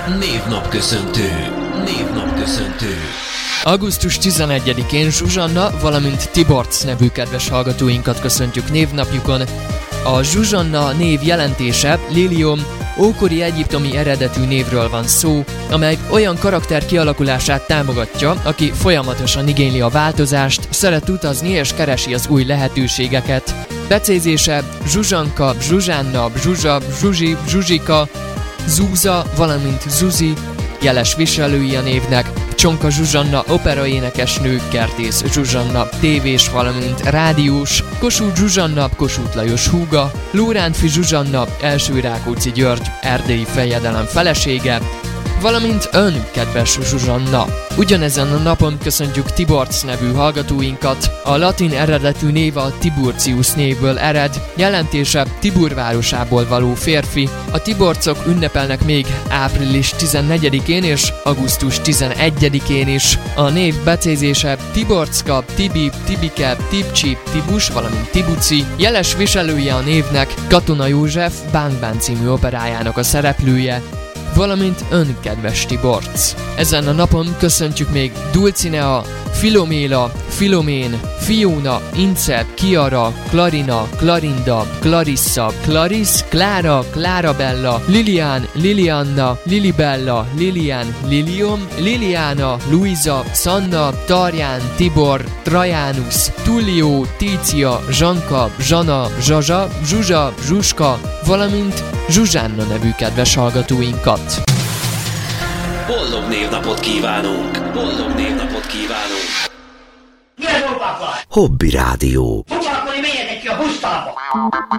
Névnapköszöntő. Augusztus 11-én Zsuzsanna, valamint Tiborc nevű kedves hallgatóinkat köszöntjük névnapjukon. A Zsuzsanna név jelentése Lilium, ókori egyiptomi eredetű névről van szó, amely olyan karakter kialakulását támogatja, aki folyamatosan igényli a változást, szeret utazni és keresi az új lehetőségeket. Becézése Zsuzsanka, Zsuzsánna, Zsuzsa, Zsuzsi, Zsuzsika, Zúza, valamint Zuzi, jeles viselői a névnek, Csonka Zsuzsanna operaénekesnő, Kertész Zsuzsanna tévés, valamint rádiós, Kossuth Zsuzsanna, Kossuth Lajos húga, Lórántfi Zsuzsanna, első Rákóczi György erdélyi fejedelem felesége, valamint ön, kedves Zsuzsanna. Ugyanezen a napon köszöntjük Tiborc nevű hallgatóinkat. A latin eredetű név a Tiburcius névből ered, jelentése Tibur városából való férfi. A Tiborcok ünnepelnek még április 14-én és augusztus 11-én is. A név becézése Tiborcka, Tibi, Tibike, Tipcsi, Tibus, valamint Tibuci. Jeles viselője a névnek Katona József Bánk Bán című operájának a szereplője, valamint ön, kedves Tiborc. Ezen a napon köszöntjük még Dulcinea, Filoméla, Filomén, Fiona, Ince, Kiara, Clarina, Clarinda, Clarissa, Clarice, Klára, Klárabella, Lilian, Lilianna, Lilibella, Lilian, Lilium, Liliana, Luisa, Sanna, Tarján, Tibor, Trajanus, Tullio, Tícia, Zsanka, Zsana, Zsazsa, Zsuzsa, Zsuska, valamint Zsuzsánna nevű kedves hallgatóinkat. Boldog névnapot kívánunk! Hobby Rádió. Foglalkozni, menjetek ki a busztába!